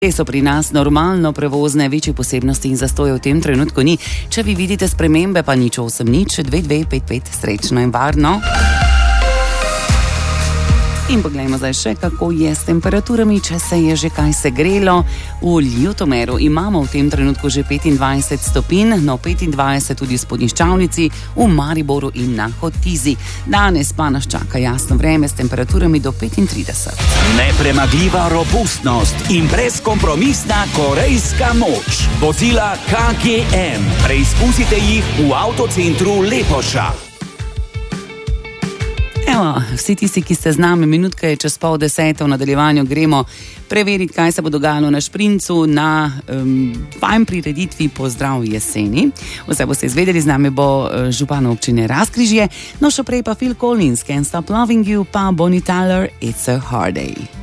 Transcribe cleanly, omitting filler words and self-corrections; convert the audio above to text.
Te so pri nas normalno prevozne, večje posebnosti in zastoje v tem trenutku ni. Če vi vidite spremembe, pa nič 8-0-2-2-5-5, srečno in varno. In poglejmo zdaj še, kako je s temperaturami, če se je že kaj segrelo. V Ljutomeru imamo v tem trenutku že 25 stopinj, no 25 tudi v Spodnjiščavnici, v Mariboru in na Hotizi. Danes pa nas čaka jasno vreme s temperaturami do 35. Nepremagljiva robustnost in brezkompromisna korejska moč. Vozila KGM. Preizkusite jih v avtocentru Lepoša. Evo, vsi tisti, ki ste z nami, minutka je čez 9:30, v nadaljevanju gremo preveriti, kaj se bo dogajalo na šprincu, na fajn prireditvi Pozdrav jeseni. Vse boste izvedeli, z nami bo župan občine Razkrižje, no še prej pa Phil Collins, Can't Stop Loving You, pa Bonnie Tyler, It's a Hard Day.